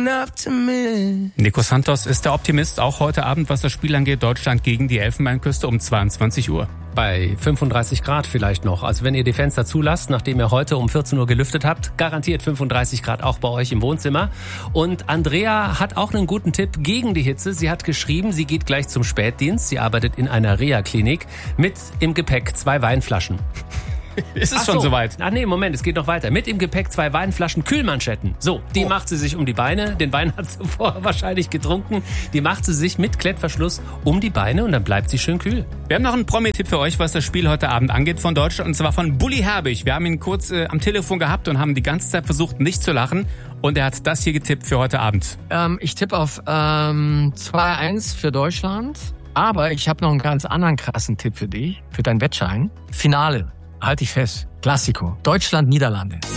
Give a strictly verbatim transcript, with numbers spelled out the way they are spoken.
enough to me. Nico Santos ist der Optimist, auch heute Abend, was das Spiel angeht. Deutschland gegen die Elfenbeinküste um zweiundzwanzig Uhr. Bei fünfunddreißig Grad vielleicht noch. Also wenn ihr die Fenster zulasst, nachdem ihr heute um vierzehn Uhr gelüftet habt, garantiert fünfunddreißig Grad auch bei euch im Wohnzimmer. Und Andrea hat auch einen guten Tipp gegen die Hitze. Sie hat geschrieben, sie geht gleich zum Spätdienst. Sie arbeitet in einer Reha-Klinik mit im Gepäck zwei Weinflaschen. Ist es Ach schon so. soweit? Ach nee, Moment, es geht noch weiter. Mit im Gepäck zwei Weinflaschen Kühlmanschetten. So, die Oh. macht sie sich um die Beine. Den Wein hat sie vorher wahrscheinlich getrunken. Die macht sie sich mit Klettverschluss um die Beine und dann bleibt sie schön kühl. Wir haben noch einen Promi-Tipp für euch, was das Spiel heute Abend angeht von Deutschland. Und zwar von Bully Herbig. Wir haben ihn kurz äh, am Telefon gehabt und haben die ganze Zeit versucht, nicht zu lachen. Und er hat das hier getippt für heute Abend. Ähm, ich tippe auf ähm, zwei eins für Deutschland. Aber ich habe noch einen ganz anderen krassen Tipp für dich, für deinen Wettschein. Finale. Halt dich fest. Klassiko. Deutschland, Niederlande.